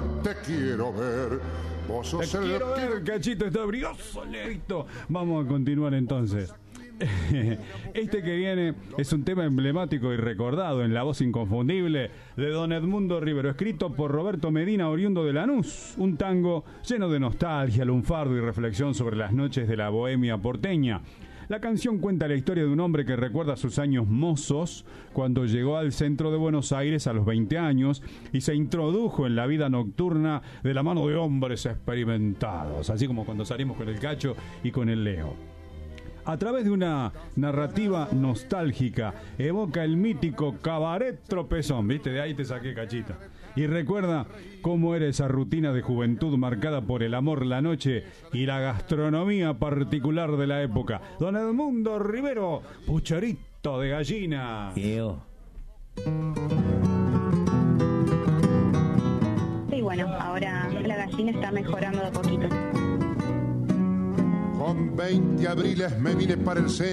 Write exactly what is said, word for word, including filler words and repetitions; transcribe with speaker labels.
Speaker 1: te quiero ver. Vos sos
Speaker 2: te
Speaker 1: el
Speaker 2: quiero
Speaker 1: que...
Speaker 2: ver, Cachito está brioso, listo. Vamos a continuar entonces. Este que viene es un tema emblemático y recordado en la voz inconfundible de don Edmundo Rivero, escrito por Roberto Medina, oriundo de Lanús. Un tango lleno de nostalgia, lunfardo y reflexión sobre las noches de la bohemia porteña. La canción cuenta la historia de un hombre que recuerda sus años mozos cuando llegó al centro de Buenos Aires a los veinte años y se introdujo en la vida nocturna de la mano de hombres experimentados, así como cuando salimos con el Cacho y con el Leo. A través de una narrativa nostálgica, evoca el mítico cabaret tropezón, ¿viste? De ahí te saqué, Cachita. Y recuerda cómo era esa rutina de juventud marcada por el amor, la noche y la gastronomía particular de la época. Don Edmundo Rivero, pucherito de gallina.
Speaker 3: Yo.
Speaker 4: Sí, bueno, ahora la gallina está mejorando de poquito.
Speaker 1: Con veinte abriles me vine para el centro.